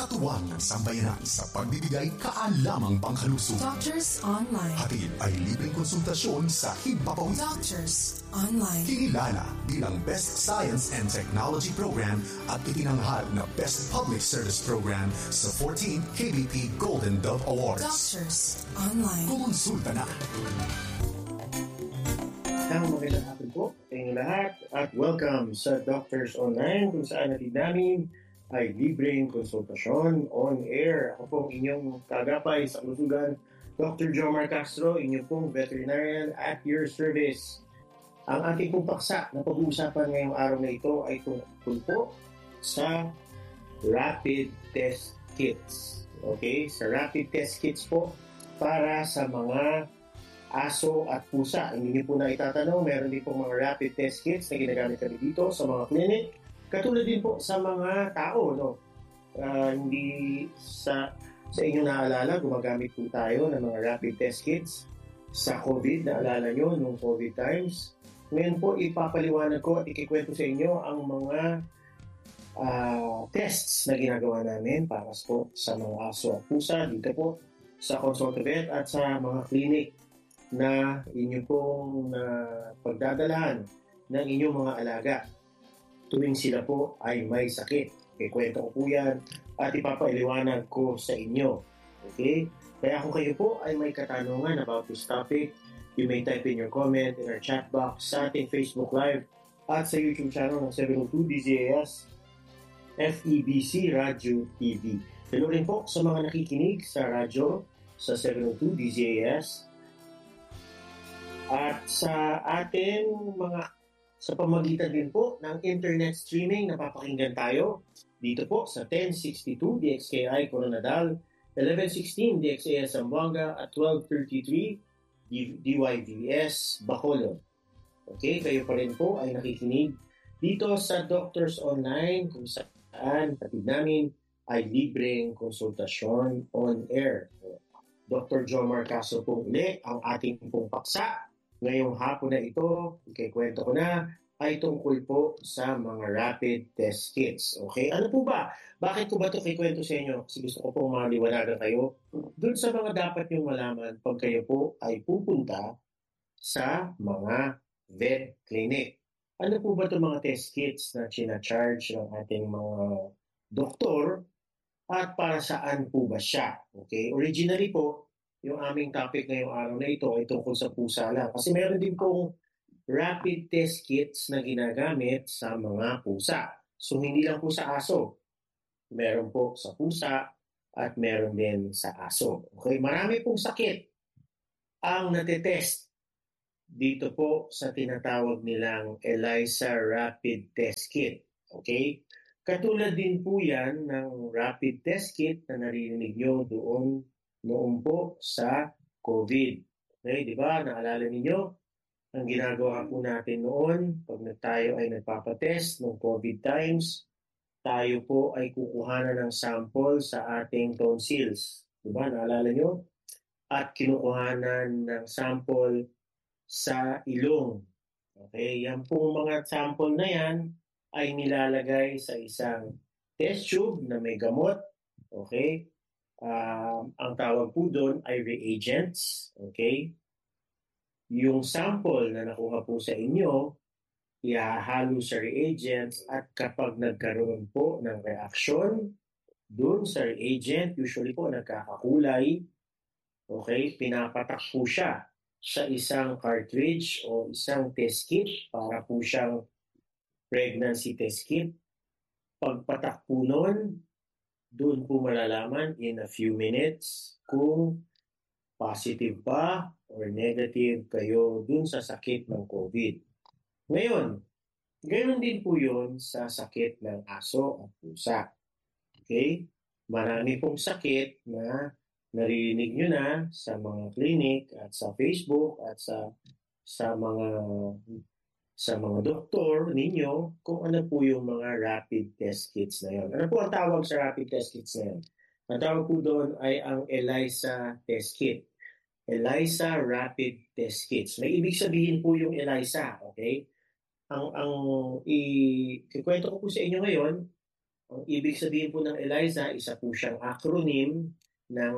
Katuwang ng sambayanan sa pagbibigay kaalamang panghalusog. Doctors Online. Hatid ay libreng konsultasyon sa himpapawid. Doctors Online. Kinilala bilang Best Science and Technology Program at itinanghal na Best Public Service Program sa 14th KBP Golden Dove Awards. Doctors Online. Kumonsulta na. Magandang hapon po sa inyo lahat at welcome sa Doctors Online kung saan natin namin ay libreng konsultasyon on air. Ako pong inyong kagapay sa kalusugan, Dr. Jomar Castro, inyong pong veterinarian at your service. Ang ating pong paksa na pag-uusapan ngayong araw na ito ay tungkol po sa rapid test kits. Okay? Sa rapid test kits po para sa mga aso at pusa. Hindi niyo po na itatanong, meron din po mga rapid test kits na ginagamit kami dito sa mga clinic. Katulad din po sa mga tao, no? Hindi sa inyo naalala, gumagamit po tayo ng mga rapid test kits sa COVID. Naalala nyo nung COVID times. Ngayon po, ipapaliwanag ko at ikikwento sa inyo ang mga tests na ginagawa namin para po sa mga aso at pusa dito po sa Consulta Vet at sa mga clinic na inyo pong pagdadalahan ng inyong mga alaga tuwing sila po ay may sakit. Ikwento ko po yan at ipapailiwanag ko sa inyo. Okay? Kaya kung kayo po ay may katanungan about this topic, you may type in your comment in our chat box sa ating Facebook Live at sa YouTube channel ng 702 DZAS FEBC Radio TV. Hello rin po sa mga nakikinig sa radyo sa 702 DZAS at sa ating mga sa pamagitan din po ng internet streaming napapakinggan tayo dito po sa 1062 DXKI Coronadal, 1116 DXAS Zamboanga at 1233 DYVS Bacolod. Okay, kayo pa rin po ay nakikinig dito sa Doctors Online kung saan patid namin ay libreng konsultasyon on air. Dr. Jomar Castro po uli ang ating pong paksa. Ngayong hapon na ito, ikikwento ko na, ay tungkol po sa mga rapid test kits. Okay? Ano po ba? Bakit ko ba ito ikikwento sa inyo? Kasi gusto ko pong maliwanagan kayo dun sa mga dapat niyong malaman pag kayo po ay pupunta sa mga vet clinic. Ano po ba itong mga test kits na charge ng ating mga doktor at para saan po ba siya? Okay? Originally po, yung aming topic ngayong araw na ito ay tungkol sa pusa lang. Kasi meron din pong rapid test kits na ginagamit sa mga pusa. So, hindi lang po sa aso. Meron po sa pusa at meron din sa aso. Okay? Marami pong sakit ang natetest dito po sa tinatawag nilang ELISA Rapid Test Kit. Okay? Katulad din po yan ng rapid test kit na naririnig nyo doon noon po sa COVID. Okay, di ba? Naalala niyo ang ginagawa po natin noon pag tayo ay nagpapatest noong COVID times, tayo po ay kukuhanan ng sample sa ating tonsils. Di ba? Naalala niyo? At kinukuhanan ng sample sa ilong. Okay, yan pong mga sample na yan ay nilalagay sa isang test tube na may gamot. Okay? Ang tawag po doon ay reagents. Okay? Yung sample na nakuha po sa inyo, ihahalo sa reagents at kapag nagkaroon po ng reaction doon sa reagent, usually po nagkakakulay, okay, pinapatak po siya sa isang cartridge o isang test kit para po siyang pregnancy test kit. Pagpatak po noon, doon po malalaman in a few minutes kung positive ba or negative kayo dun sa sakit ng COVID. Ngayon, ganoon din po yun sa sakit ng aso at pusa. Okay? Marami pong sakit na naririnig nyo na sa mga clinic at sa Facebook at sa mga doktor ninyo kung ano po yung mga rapid test kits na yun. Ano po ang tawag sa rapid test kits na yun? Ang tawag po doon ay ang ELISA test kit. ELISA Rapid Test Kits. May ibig sabihin po yung ELISA, okay? Ang ikikwento ko po sa inyo ngayon Ang ibig sabihin po ng ELISA, isa po siyang acronym ng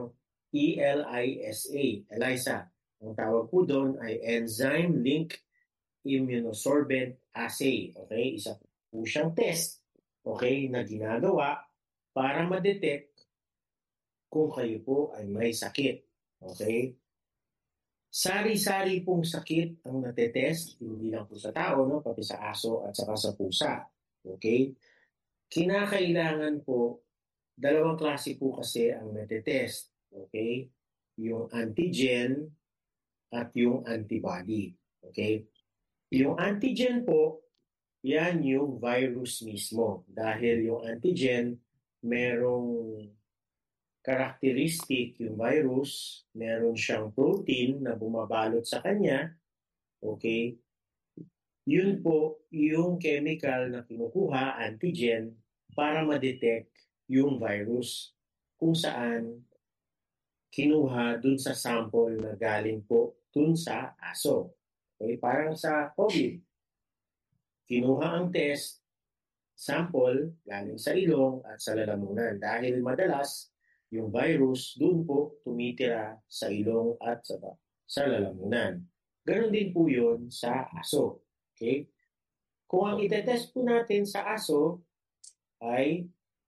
ELISA, ELISA. Ang tawag po doon ay Enzyme Link Immunosorbent Assay. Okay? Isa po siyang test, okay, na ginagawa para ma-detect kung kayo po ay may sakit. Okay? Sari-sari pong sakit ang natetest, hindi lang po sa tao, no? Pati sa aso at saka sa pusa. Okay? Kinakailangan po, dalawang klase po kasi ang natetest. Okay? Yung antigen at yung antibody. Okay? Yung antigen po, yan yung virus mismo. Dahil yung antigen, merong characteristic yung virus, meron siyang protein na bumabalot sa kanya, okay? Yun po yung chemical na kinukuha, antigen, para ma-detect yung virus kung saan kinuha dun sa sample na galing po dun sa aso. Okay? Parang sa COVID, kinuha ang test, sample galing sa ilong at sa lalamunan dahil madalas yung virus doon po tumitira sa ilong at sa lalamunan. Ganon din po yun sa aso. Okay? Kung ang itetest po natin sa aso ay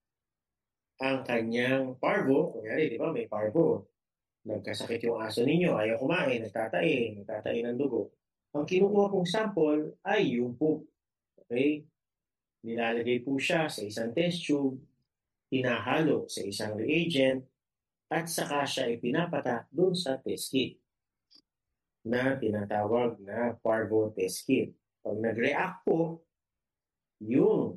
ang kanyang parvo, kunyari, di ba, may parvo. Nagkasakit yung aso ninyo, ayaw kumain, nagtatain ng dugo. Ang kinukuha pong sample ay yung poop. Okay? Nilalagay po siya sa isang test tube, hinahalo sa isang reagent, at saka siya ipinapatak doon sa test kit na tinatawag na parvo test kit. Pag nag-react po yung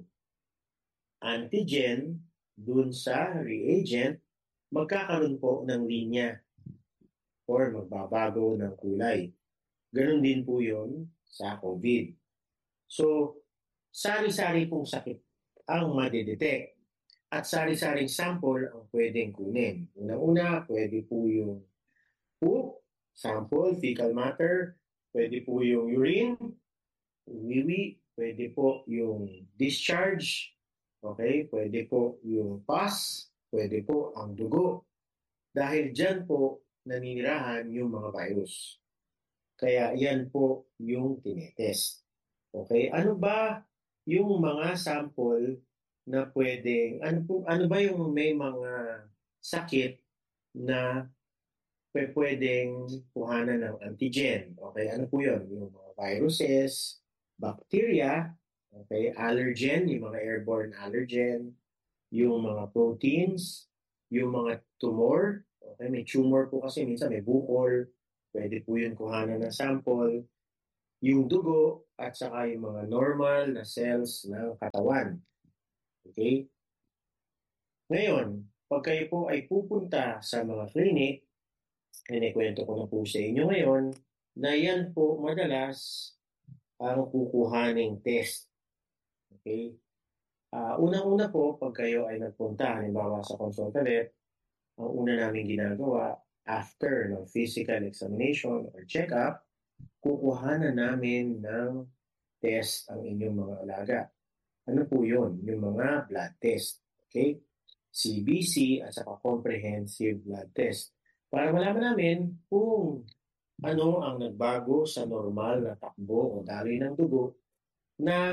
antigen doon sa reagent, magkakaroon po ng linya or magbabago ng kulay. Ganon din po yun sa COVID. So, sari-sari pong sakit ang madidetect. At sari-saring sample ang pwedeng kunin. Una-una, pwede po yung poop, sample, fecal matter, pwede po yung urine, wiwi, pwede po yung discharge, okay? Pwede po yung pus, pwede po ang dugo. Dahil dyan po naninirahan yung mga virus. Kaya yan po yung tinetest. Okay? Ano ba yung mga sample na pwedeng, ano ba yung may mga sakit na pwedeng kuhanan ng antigen? Okay, ano po yun? Yung mga viruses, bacteria, okay, allergen, yung mga airborne allergen, yung mga proteins, yung mga tumor, okay, may tumor po kasi minsan may bukol, pwede po yun kuhanan ng sample, yung dugo, at saka yung mga normal na cells ng katawan. Okay? Ngayon, pag kayo po ay pupunta sa mga clinic, inikwento ko na po sa inyo ngayon, na yan po madalas ang kukuhaning test. Okay? Unang-una po, pag kayo ay nagpunta, halimbawa sa consultant, ang una namin ginagawa, after ng physical examination or check-up, kukuhanan namin ng test ang inyong mga alaga. Ano po yun? Yung mga blood test. Okay? CBC at saka comprehensive blood test. Para malaman namin kung ano ang nagbago sa normal na takbo o daloy ng dugo na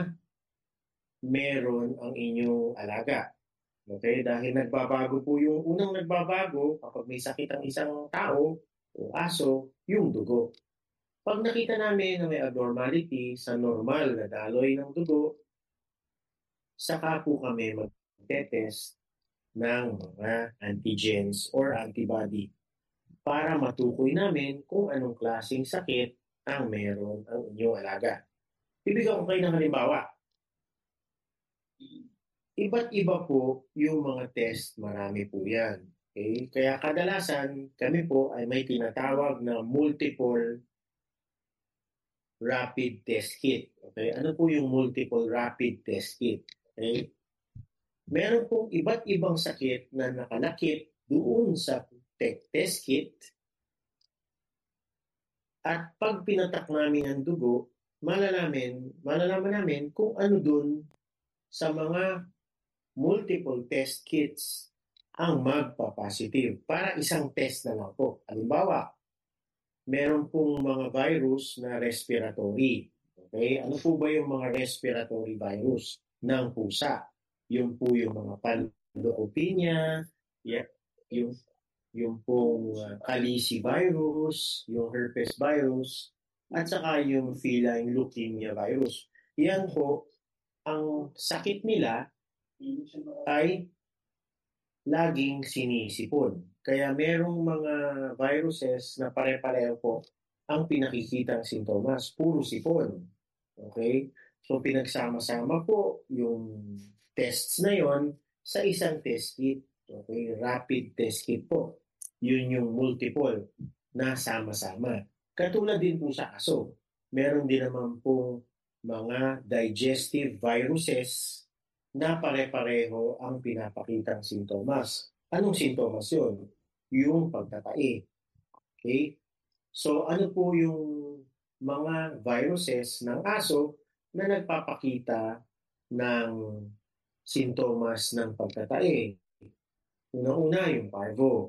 meron ang inyong alaga. Okay? Dahil nagbabago po yung unang nagbabago kapag may sakit ang isang tao o aso, yung dugo. Pag nakita namin na may abnormality sa normal na daloy ng dugo, saka po kami mag-test ng mga antigens or antibody para matukoy namin kung anong klaseng sakit ang meron ang inyong alaga. Bibigyan ko kayo ng halimbawa. Iba't iba po yung mga test, marami po yan. Okay? Kaya kadalasan kami po ay may tinatawag na multiple rapid test kit. Okay? Ano po yung multiple rapid test kit? Okay? Meron pong iba't ibang sakit na nakalakip doon sa test kit at pag pinatak namin ang dugo, malalaman namin kung ano doon sa mga multiple test kits ang magpa-positive para isang test na lang po. Halimbawa, meron pong mga virus na respiratory. Okay? Ano po ba yung mga respiratory virus ng pusa? Yung po yung mga panleukopenia, yung pong Kalisi virus, yung herpes virus, at saka yung feline leukemia virus. Yan po, ang sakit nila ay laging sinisipon. Kaya merong mga viruses na pare-pareho po ang pinakikitang sintomas, puro sipon. Okay? So pinagsama-sama po yung tests na yon sa isang test kit. Okay? Rapid test kit po. Yun yung multiple na sama-sama. Katulad din po sa aso. Meron din naman pong mga digestive viruses na pare-pareho ang pinapakitang sintomas. Anong sintomas yun? Yung pagtatai. Okay? So ano po yung mga viruses ng aso na nagpapakita ng sintomas ng pagtatai? Una-una yung parvo.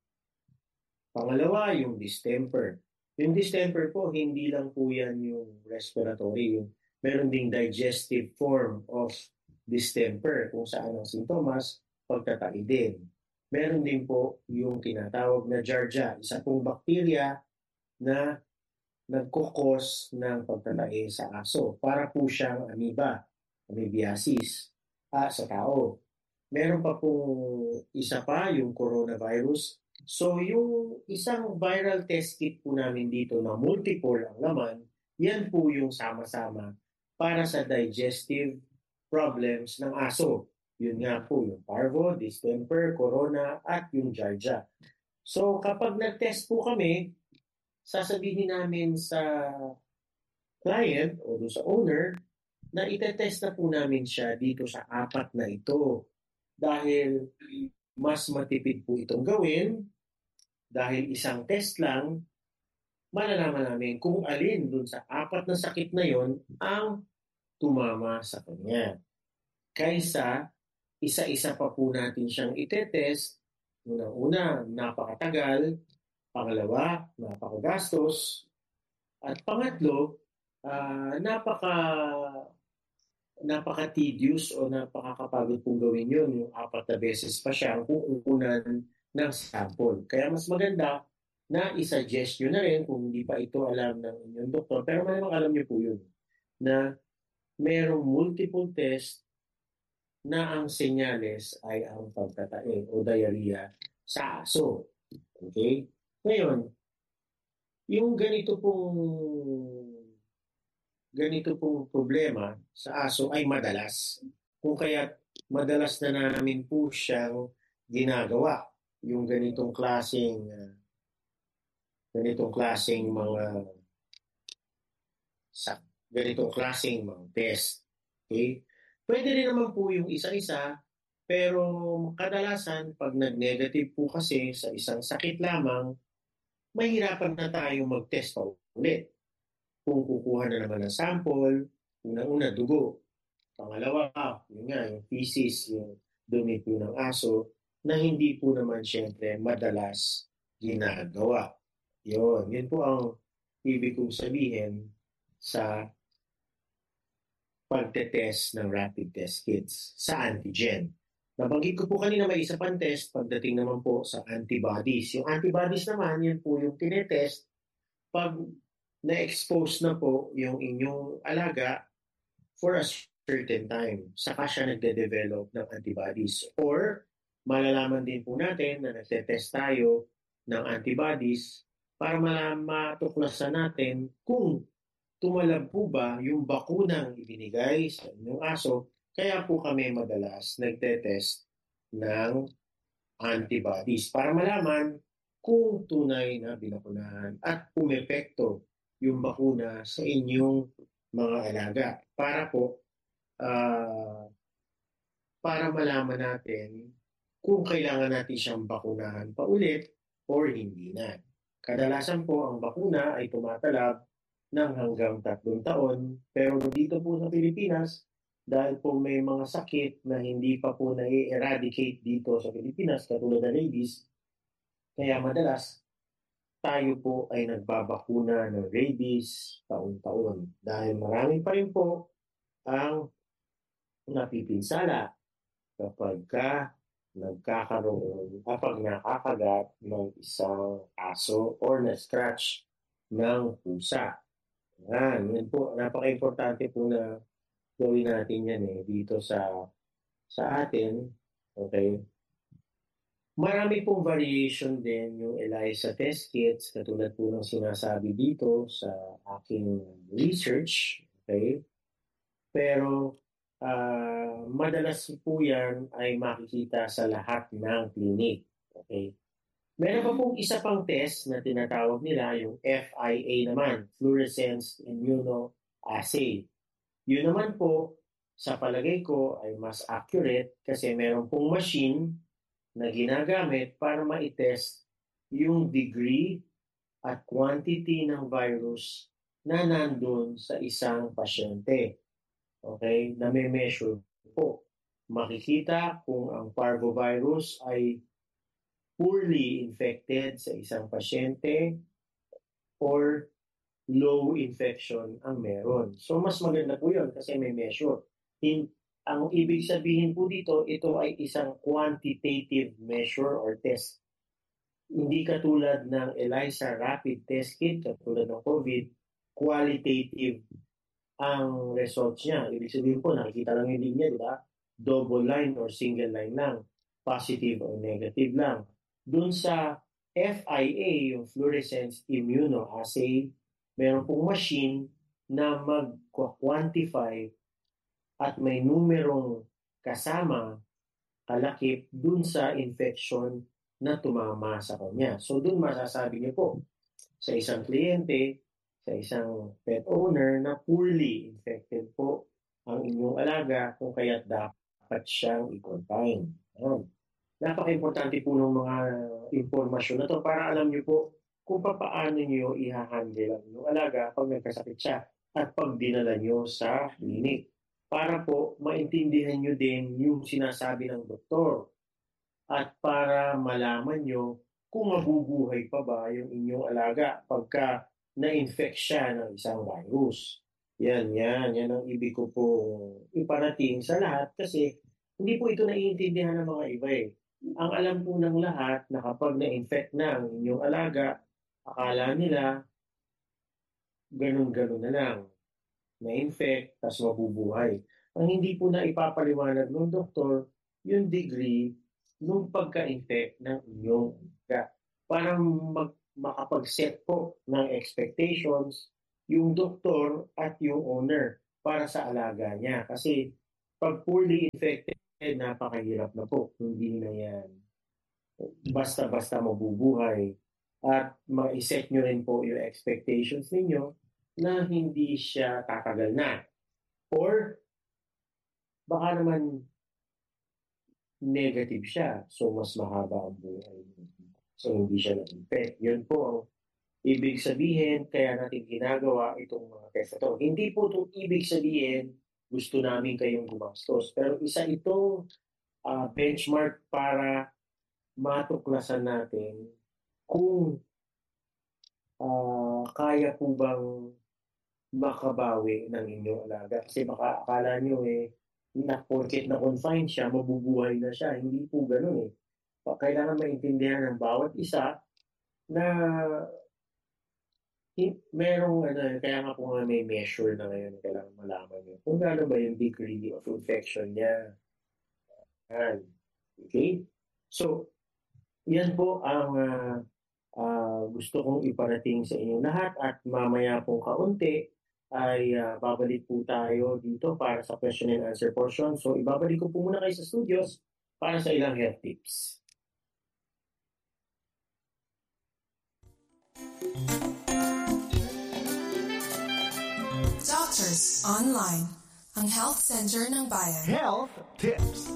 Pangalawa, yung distemper. Yung distemper po, hindi lang po yan yung respiratory. Meron ding digestive form of distemper kung saan ang sintomas, pagtatai din. Meron din po yung tinatawag na Giardia, isa pong bakterya na nagkukos ng pagtatai sa aso. Para po siyang amoeba, amoebiasis, sa tao. Meron pa pong isa pa, yung coronavirus. So yung isang viral test kit po namin dito na multiple ang laman, yan po yung sama-sama para sa digestive problems ng aso. Yun nga po yung parvo, distemper, corona, at yung Giardia. So kapag nag-test po kami, sasabihin namin sa client o sa owner na itetest na po namin siya dito sa 4 na ito. Dahil mas matipid po itong gawin, dahil isang test lang, malalaman namin kung alin dun sa 4 na sakit na yon ang tumama sa kanya. Kaysa isa-isa pa po natin siyang itetest, una, napakatagal, pangalawa, napakagastos, at pangatlo, napaka-tedious o napakakapagod pong gawin yun. Yung 4 na beses pa siya ang kukunan ng sample. Kaya mas maganda na i-suggest nyo na rin kung hindi pa ito alam ng inyong doktor. Pero malamang alam nyo po yun na merong multiple test na ang senyales ay ang pagtatae o diarrhea sa aso. Okay? Ngayon, yung ganito pong problema sa aso ay madalas. Kung kaya madalas na namin po siyang ginagawa. Yung ganitong klaseng mga test. Okay? Pwede rin naman po yung isa-isa, pero kadalasan pag nag-negative po kasi sa isang sakit lamang, mahirapan na tayong mag-test pa ulit. Kung kukuha na naman ng sample, unang-una dugo. Pangalawa, yun nga, yung feces, yung dumi po ng aso, na hindi po naman siyempre madalas ginagawa. Yun po ang ibig kong sabihin sa pagtetest ng rapid test kits sa antigen. Nabanggit ko po kanina may isa pang test pagdating naman po sa antibodies. Yung antibodies naman, yun po yung tinetest pag na-expose na po yung inyong alaga for a certain time. Saka siya nagde-develop ng antibodies. Or malalaman din po natin na nagtetest tayo ng antibodies para matuklasan natin kung tumalab po ba yung bakunang ibinigay sa inyong aso. Kaya po kami madalas nagtetest ng antibodies para malaman kung tunay na binakunahan at umepekto yung bakuna sa inyong mga alaga. Para malaman natin kung kailangan natin siyang bakunahan pa ulit or hindi na. Kadalasan po ang bakuna ay tumatalab ng hanggang 3 taon, pero dito po sa Pilipinas, dahil po may mga sakit na hindi pa po na-eradicate dito sa Pilipinas, katulad ng rabies, kaya madalas tayo po ay nagbabakuna ng rabies taon-taon dahil marami pa rin po ang napipinsala kapag kapag nakakagat ng isang aso or na-scratch ng pusa. Yan po, napaka-importante po na gawin natin yan dito sa atin. Okay? Marami pong variation din yung ELISA test kits, katulad po ng sinasabi dito sa aking research. Okay? Pero madalas po yan ay makikita sa lahat ng clinic. Okay? Meron pa pong isa pang test na tinatawag nila, yung FIA naman, Fluorescence Immunoassay. Yun naman po, sa palagay ko, ay mas accurate kasi meron pong machine na ginagamit para ma-test yung degree at quantity ng virus na nandun sa isang pasyente. Okay? Na may measure po. Makikita kung ang parvovirus ay poorly infected sa isang pasyente or low infection ang meron. So mas maganda po yun kasi may measure. Ang ibig sabihin po dito, ito ay isang quantitative measure or test. Hindi katulad ng ELISA rapid test kit, katulad ng COVID, qualitative ang results niya. Ibig sabihin po, nakikita lang yung linya, di ba? Double line or single line lang. Positive or negative lang. Doon sa FIA, yung Fluorescence Immunoassay, meron pong machine na mag-quantify at may numerong kasama kalakip dun sa infection na tumama sa kanya. So dun masasabi niyo po sa isang kliyente, sa isang pet owner na poorly infected po ang inyong alaga kung kaya't dapat siyang i-confine. Napaka-importante po ng mga impormasyon na to para alam niyo po kung paano niyo i-handle ang inyong alaga pag nagkasakit siya at pag dinala niyo sa clinic. Para po maintindihan nyo din yung sinasabi ng doktor at para malaman nyo kung mabubuhay pa ba yung inyong alaga pagka na-infect siya ng isang virus. Yan ang ibig ko po iparating sa lahat kasi hindi po ito naiintindihan ng mga iba . Ang alam po ng lahat na kapag na-infect na ang inyong alaga, akala nila ganun-ganun na lang. Na-infect, tas mabubuhay. Ang hindi po na ipapaliwanag ng doktor, yung degree ng pagka-infect ng inyong alaga. Para makapag-set po ng expectations yung doktor at yung owner para sa alaga niya. Kasi pag poorly infected, napakahirap na po. Hindi na yan basta-basta mabubuhay. At ma-set nyo rin po yung expectations ninyo na hindi siya tatagal na. Or, baka naman negative siya. So, mas mahaba ang buhay. So, hindi siya na-infect. Yun po ang ibig sabihin, kaya natin ginagawa itong mga test na ito. Hindi po itong ibig sabihin, gusto namin kayong gumastos. Pero isa itong benchmark para matuklasan natin kung kaya po bang makabawi ng inyong alaga. Kasi baka akala nyo na porket na-confine siya, mabubuhay na siya. Hindi po ganun . Kailangan maintindihan ng bawat isa na merong kaya nga po may measure na ngayon, kailangan malaman nyo kung gano'n ba yung degree of infection niya. Okay? So, yan po ang gusto kong iparating sa inyong lahat at mamaya pong kaunti ay babalik po tayo dito para sa question and answer portion. So, ibabalik ko po muna kayo sa studios para sa ilang health tips. Doctors Online, ang health center ng bayan. Health tips.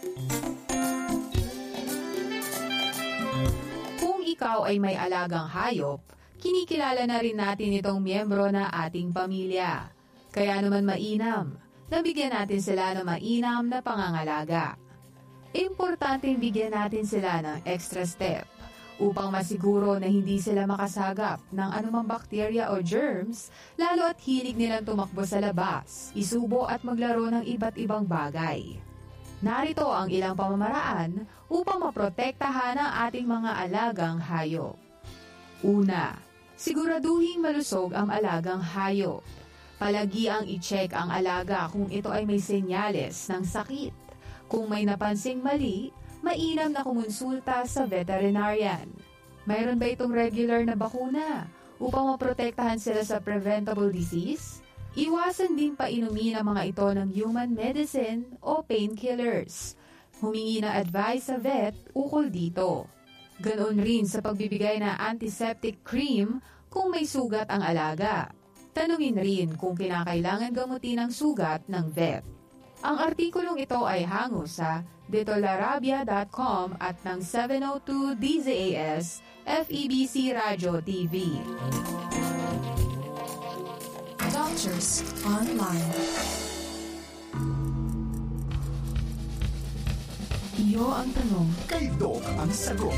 Kung ikaw ay may alagang hayop, kinikilala na rin natin itong miyembro na ating pamilya. Kaya naman mainam, Nabigyan natin sila ng mainam na pangangalaga. Importanteng bigyan natin sila ng extra step upang masiguro na hindi sila makasagap ng anumang bakterya o germs, lalo at hilig nilang tumakbo sa labas, isubo at maglaro ng iba't ibang bagay. Narito ang ilang pamamaraan upang maprotektahan ang ating mga alagang hayop. Una, siguraduhing malusog ang alagang hayop. Palagi ang i-check ang alaga kung ito ay may senyales ng sakit. Kung may napansing mali, mainam na kumonsulta sa veterinarian. Mayroon ba itong regular na bakuna upang maprotektahan sila sa preventable disease? Iwasan din painumin ang mga ito ng human medicine o painkillers. Humingi ng advice sa vet ukol dito. Ganoon rin sa pagbibigay ng antiseptic cream kung may sugat ang alaga. Tanungin rin kung kinakailangan gamutin ang sugat ng vet. Ang artikulong ito ay hango sa detolarabia.com at ng 702 DZAS FEBC Radio TV. Doctors Online. Iyo ang tanong. Kay Doc ang sagot.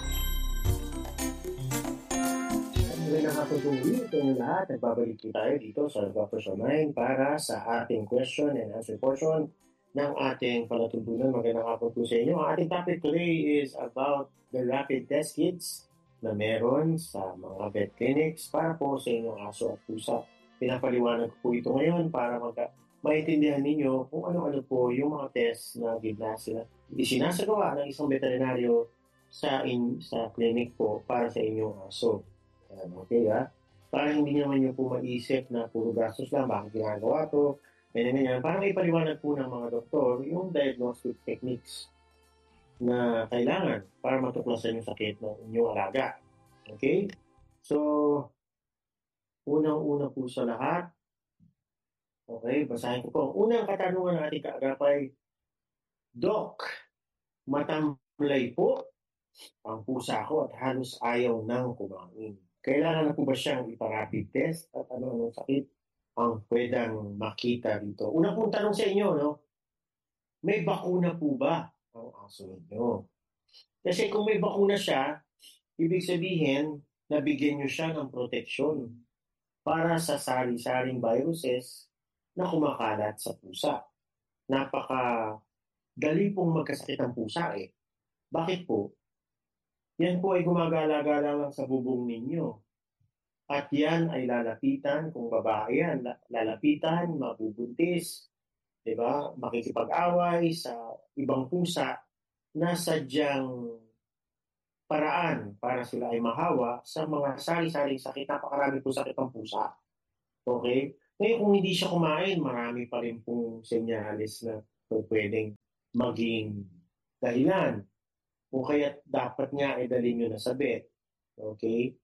Magandang hapon po ulit sa inyo lahat. Nagbabalik po tayo dito sa Doctors Online para sa ating question and answer portion ng ating palatuntunan. Magandang hapon po sa inyo. Ang ating topic today is about the rapid test kits na meron sa mga vet clinics para po sa inyong aso at pusa. Pinapaliwanag ko po ito ngayon para maintindihan ninyo kung ano-ano po yung mga test na isinasagawa ng isang veterinaryo sa clinic po para sa inyong aso. Okay, para hindi naman nyo po maisip na puro gastos lang, bakit ginagawa to, ganyan. Para ipaliwanag po ng mga doktor yung diagnostic techniques na kailangan para matuklasan yung sakit ng inyong alaga. Okay? So, unang-una po sa lahat, okay, basahin ko po. Unang katanungan ng ating kaagapay, Doc, matamlay po ang pusa ko at halos ayaw nang kumain. Kailangan na po ba siyang ipa-rapid test at ano-anong sakit ang pwedeng makita dito? Unang pong tanong sa inyo, no? May bakuna po ba ang aso ninyo? Kasi kung may bakuna siya, ibig sabihin, nabigyan nyo siya ng proteksyon para sa sari-saring viruses na kumakalat sa pusa. Napaka-dali pong magkasakit ang pusa eh. Bakit po? Yan po ay gumagala-gala lang sa bubong ninyo. At yan ay lalapitan, kung babae yan, lalapitan, mabubuntis, diba? Makikipag-away sa ibang pusa na sadyang paraan para sila ay mahawa sa mga sari-saring sakit. Napakarami po sakit ang pusa. Okay? Ngayon kung hindi siya kumain, marami pa rin pong senyales na pwedeng maging dahilan. O kaya dapat nga idalhin nyo na sa vet. Okay?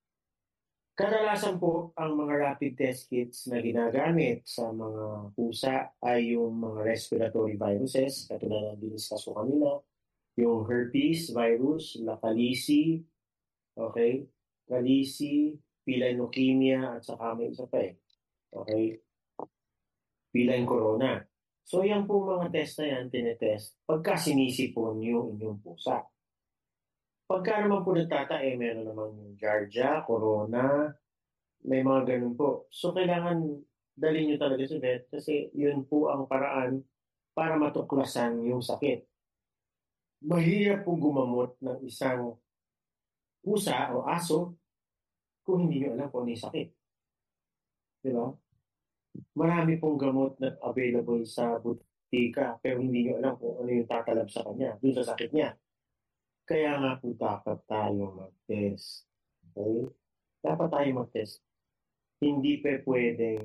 Kadalasan po ang mga rapid test kits na ginagamit sa mga pusa ay yung mga respiratory viruses, katulad ng diniscuss ko kanina, yung herpes virus, Lacalisi, okay? Calisi, feline leukemia, at saka may isa pa eh. Okay? Feline corona. So, yan po mga test na yan, tinetest, pagka sinisipon yung inyong pusa. Pagka naman po nagtatae, meron naman yung Giardia, Corona, may mga ganun po. So, kailangan dalhin nyo talaga sa vet kasi yun po ang paraan para matuklasan yung sakit. Mahirap pong gumamot ng isang pusa o aso kung hindi nyo alam kung ano yung sakit. Diba? Marami pong gamot na available sa butika pero hindi nyo alam kung ano yung tatalab sa kanya, dun sa sakit niya. Kaya nga po dapat tayo mag-test. Okay? Dapat tayo mag-test. Hindi pa pwedeng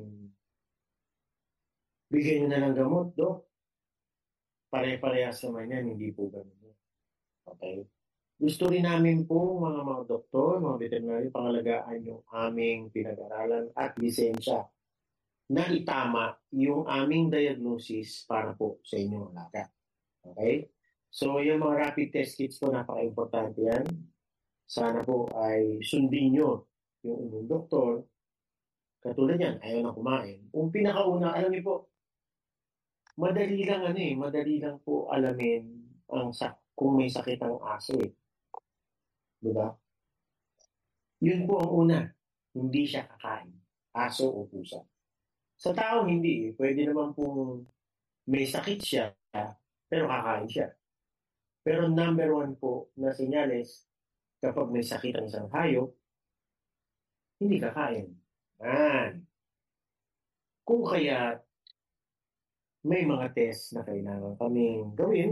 bigyan nyo na ng gamot, Dok. Pare-parehas naman yan, hindi po ganun. Okay? Gusto rin namin po mga doktor, mga veterinary, pangalagaan yung aming pinag-aralan at lisensya na itama yung aming diagnosis para po sa inyong alaga. Okay? So, yung mga rapid test kits po, napaka-importante yan. Sana po ay sundin nyo yung inyong doktor. Katulad yan, ayaw na kumain. Kung pinakauna, alam niyo po, madali lang po alamin kung may sakit ang aso eh. Di ba? Yun po ang una, hindi siya kakain, aso o pusa. Sa tao hindi eh, pwede naman po may sakit siya, pero kakain siya. Pero number one po na senyales, kapag may sakit ang isang hayop, hindi kakain. Kung kaya may mga test na kailangan kaming gawin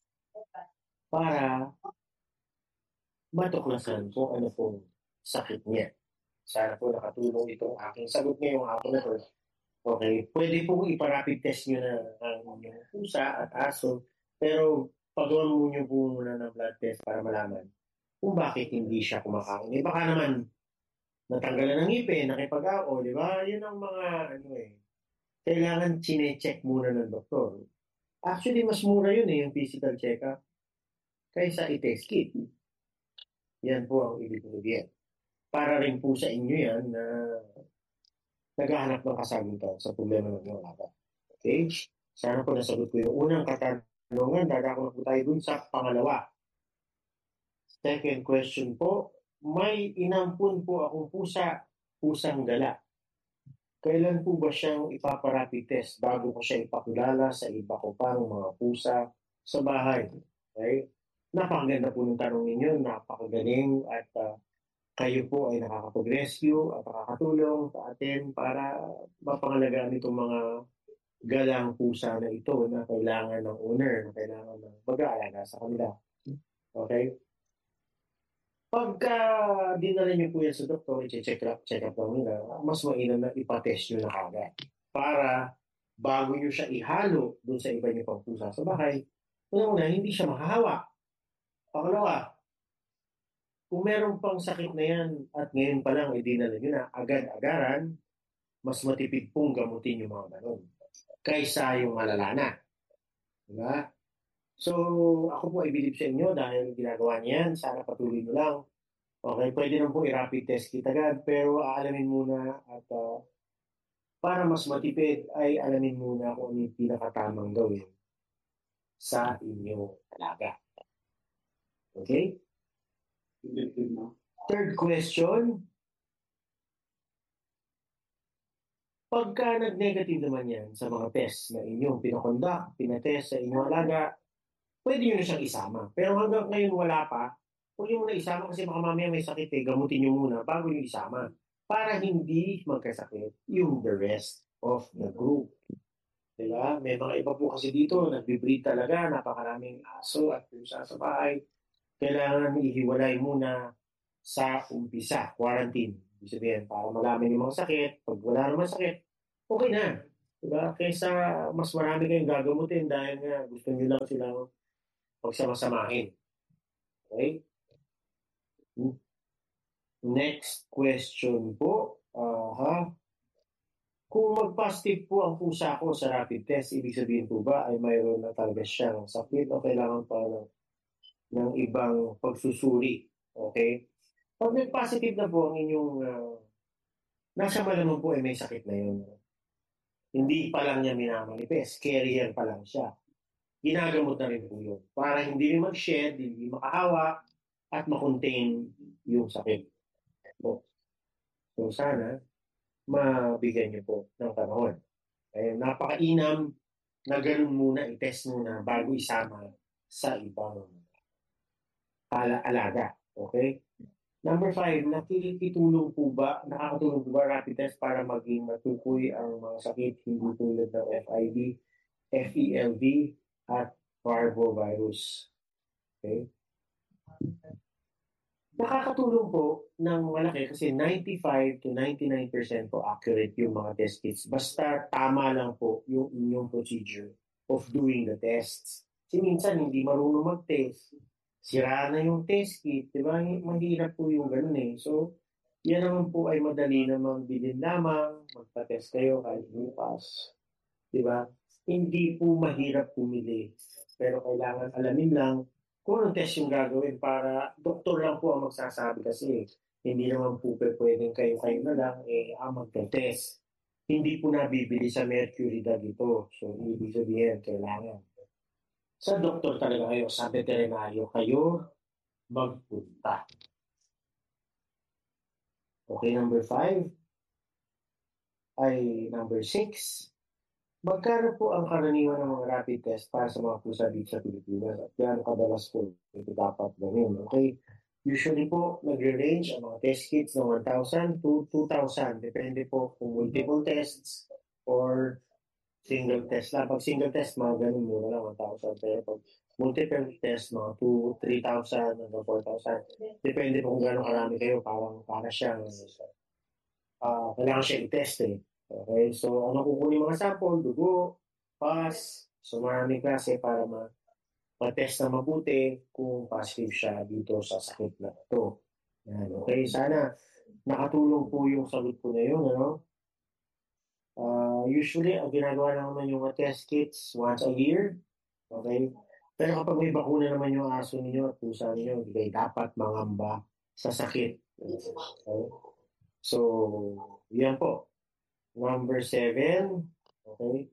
para matuklasan kung ano pong sakit niya. Sana po nakatulong itong aking sagot ngayong hapon na to. Okay, pwede pong iparapid test nyo na ang inyong pusa at aso, pero pagawa mo nyo po muna ng blood test para malaman kung bakit hindi siya kumakain. Baka naman natanggalan ng ngipin, nakipag-ao, di ba? Yun ang mga kailangan chine-check muna ng doktor. Actually, mas mura yun yung physical check-up kaysa i-test kit. Yan po ang ibig sabihin. Para rin po sa inyo yan na naghahanap ng kasagutan sa problema ng inyong alaga. Okay? Sana po nasagot ko yung unang katanungan. Dadako na po tayo dun sa pangalawa. Second question po, may inampun po akong pusang gala. Kailan po ba siyang ipaparapid test bago ko siya ipakilala sa iba ko pang mga pusa sa bahay? Okay? Napakaganda po ng tanong ninyo, napakagaling at kayo po ay nakakapag-rescue at nakakatulong sa atin para mapangalagaan itong mga galang pusa na ito na kailangan ng owner, na kailangan ng mag-aalaga sa kanila. Okay? Pagka dinala niyo po yan sa doktor, i-check up lang nila, mas mainam na ipatest nyo na kagad. Para bago nyo siya ihalo dun sa iba niyo pang pusa sa bahay, una hindi siya makahawa. Pangalawa, kung meron pang sakit na yan at ngayon pa lang dinala nyo na agad-agaran, mas matipid pong gamutin yung mga ganun. Kaysa yung malala na. Diba? So, ako po ay bilib sa inyo dahil ginagawa niyan. Sana patuloy nyo lang. Okay, pwede lang po i-rapid test kit agad, pero aalamin muna at para mas matipid ay alamin muna kung ano yung pinakatamang gawin sa inyong alaga. Okay? Third question. Pagka nag-negative naman yan sa mga test na inyong pinatest sa inyong alaga, pwede nyo na siyang isama. Pero hanggang ngayon wala pa, huwag nyo muna isama kasi baka mamaya may sakit gamutin nyo muna bago nyo isama para hindi magkasakit yung the rest of the group. Diba? May mga iba po kasi dito, nagbe-breed talaga, napakaraming aso at pusa sa bahay. Kailangan ihiwalay muna sa umpisa, quarantine. Ibig sabihin, para malaman yung mga sakit, pag wala naman sakit, okay na. Diba? Kaysa mas marami kayong gagamutin dahil nga gusto nyo lang silang pagsama-samahin. Okay? Next question po. Kung mag-positive po ang pusa ko sa rapid test, ibig sabihin po ba ay mayroon na talaga siyang sakit o kailangan pa ng ibang pagsusuri? Okay? Pag nag-positive na po ang inyong nasa malamang po ay may sakit na yun. Hindi pa lang niya minamanifest. Carrier pa lang siya. Ginagamot na rin po yun. Para hindi rin mag-shed, hindi makahawa, at makontain yung sakit. So sana, mabigyan niyo po ng panahon. Napakainam na ganun muna, i-test muna bago isama sa ibang alaga. Okay? Number 5, nakakatulong po ba rapid test para maging matukoy ang mga sakit hindi tulad ng FIV, FELV, at parvovirus? Okay? Nakakatulong po ng malaki kasi 95 to 99% po accurate yung mga test kits. Basta tama lang po yung inyong procedure of doing the tests. Kasi minsan hindi marunong mag-test. Sira na yung test kit, di ba? Mahirap po yung ganun eh. So, yan naman po ay madali namang bilhin lamang, magpa-test kayo kahit bukas. Di ba? Hindi po mahirap pumili. Pero kailangan alamin lang kung anong test yung gagawin para doktor lang po ang magsasabi kasi hindi naman po pwedeng kayo na lang ang magte-test. hindi po nabibili sa Mercury Drug ito. So, ibig sabihin, kailangan sa doktor talaga kayo, sa veterinaryo kayo magpunta. Okay, number 5 ay number 6. Magkano po ang karaniwan ng mga rapid test para sa mga pusa dito sa Pilipinas at gaano kadalas po ito dapat gawin? Okay, usually po nagre-range ang mga test kits ng 1,000 to 2,000. Depende po kung multiple tests or single test lang. Pag single test, mga ganun muna lang, 1,000. Pero pag multiple test, mga 2, 3,000, hanggang 4,000. Depende po kung gano'ng karami kayo. Para siyang, kailangan siya i-test eh. Okay, so ano kukunin mga sample, dugo, pus, so maraming klase para ma-test na mabuti kung positive siya dito sa sakit na ito. Yan, okay, sana nakatulong po yung sagot ko na yun, ano? Usually, ang ginagawa naman yung test kits once a year. Okay? Pero kapag may bakuna naman yung aso ninyo at pusa ninyo, hindi dapat mangamba sa sakit. Okay? So, yan po. Number 7. Okay?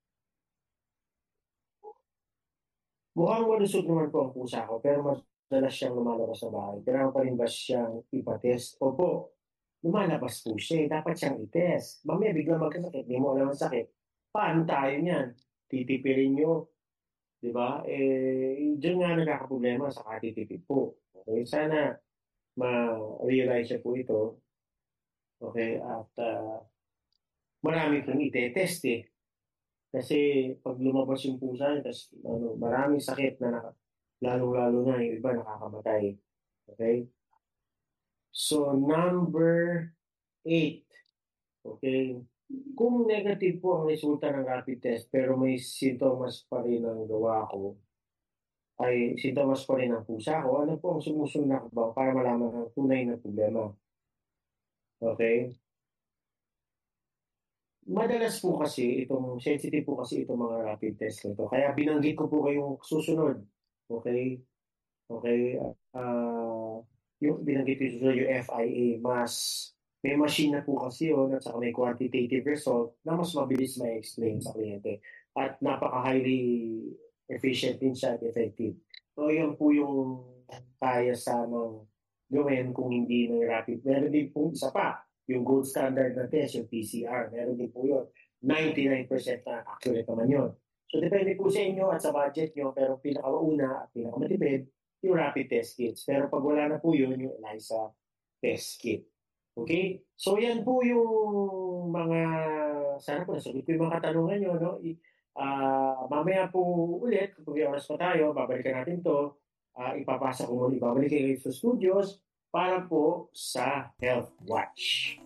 Mukhang malusog naman po ang pusa ko, pero madalas siyang lumalabas sa bahay. Kailangan pa rin ba siyang ipatest? Opo, lumalabas po siya. Dapat siyang itest. Mamaya biglang magkasakit, hindi mo alam ang sakit. Paano tayo niyan? Titipirin nyo, di ba? Diyan nga nagkakaproblema sa katitipid po. Okay, sana ma-realize siya po ito. Okay, at marami pong ite-test eh. Kasi pag lumabas yung pusa niya, maraming sakit na lalo-lalo na yung iba nakakamatay. Okay? So, number 8. Okay? Kung negative po ang resulta ng rapid test pero may sintomas pa rin ang gawa ko, ay sintomas pa rin ang pusa ko, ano po ang sumusunod na ba para malaman ang tunay na problema? Okay? Madalas po kasi sensitive po kasi itong mga rapid test nito. Kaya binanggit ko po kayong susunod. Okay? Okay? Yung binanggit ko susunod yung FIA, may machine na po kasi yun at saka may quantitative result na mas mabilis ma-explain sa kliyente. At napaka-highly efficient din siya at effective. So, yun po yung kaya sanang gawin kung hindi ng rapid. Meron din po isa pa, yung gold standard na test, yung PCR. Meron din po yun. 99% na accurate naman yun. So, depende po sa inyo at sa budget nyo, pero pinakauna at pinakamatipid, yung rapid test kits. Pero pag wala na po yun, yung ELISA test kit. Okay? So, yan po yung mga, sana po nasagot ko yung mga katanungan nyo, no? Mamaya po ulit, kung may oras pa tayo, babalikan natin to. Ipapasa ko muna, ibabalik kayo sa studios para po sa Health Watch.